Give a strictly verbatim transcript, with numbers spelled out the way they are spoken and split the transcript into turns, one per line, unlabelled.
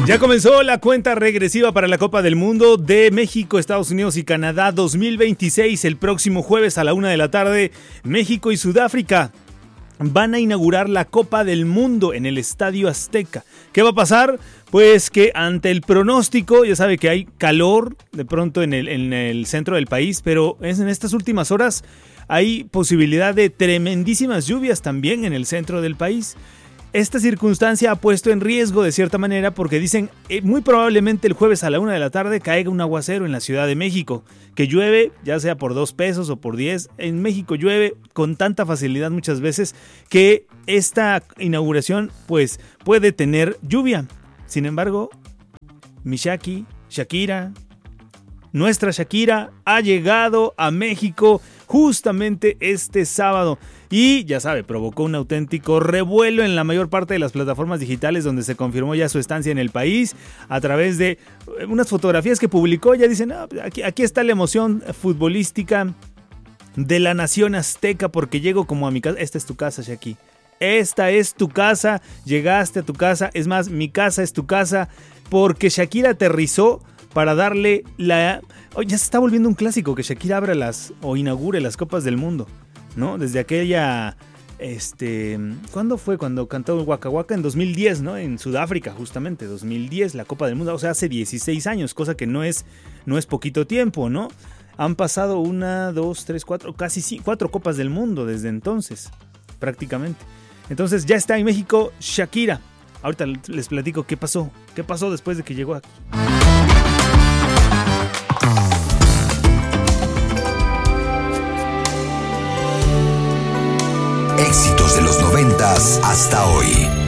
Ya comenzó la cuenta regresiva para la Copa del Mundo de México, Estados Unidos y Canadá dos mil veintiséis. El próximo jueves a la una de la tarde, México y Sudáfrica van a inaugurar la Copa del Mundo en el Estadio Azteca. ¿Qué va a pasar? Pues que ante el pronóstico, ya sabe que hay calor de pronto en el, en el centro del país, pero es en estas últimas horas hay posibilidad de tremendísimas lluvias también en el centro del país. Esta circunstancia ha puesto en riesgo de cierta manera porque dicen eh, muy probablemente el jueves a la una de la tarde caiga un aguacero en la Ciudad de México, que llueve ya sea por dos pesos o por diez. En México llueve con tanta facilidad muchas veces que esta inauguración pues puede tener lluvia. Sin embargo, mi Shaki, Shakira, nuestra Shakira ha llegado a México justamente este sábado y ya sabe, provocó un auténtico revuelo en la mayor parte de las plataformas digitales donde se confirmó ya su estancia en el país a través de unas fotografías que publicó. Ya dicen, ah, aquí, aquí está la emoción futbolística de la nación azteca porque llego como a mi casa. Esta es tu casa, Shaki. Esta es tu casa, llegaste a tu casa, es más, mi casa es tu casa porque Shakira aterrizó para darle la... Oh, ya se está volviendo un clásico que Shakira abra las o inaugure las Copas del Mundo, ¿no? Desde aquella... este ¿Cuándo fue? Cuando cantó Waka Waka en dos mil diez, ¿no? En Sudáfrica, justamente, dos mil diez, la Copa del Mundo. O sea, hace dieciséis años, cosa que no es, no es poquito tiempo, ¿no? Han pasado una, dos, tres, cuatro, casi sí, cuatro Copas del Mundo desde entonces, prácticamente. Entonces ya está en México Shakira. Ahorita les platico qué pasó, qué pasó después de que llegó aquí.
Éxitos de los noventas hasta hoy.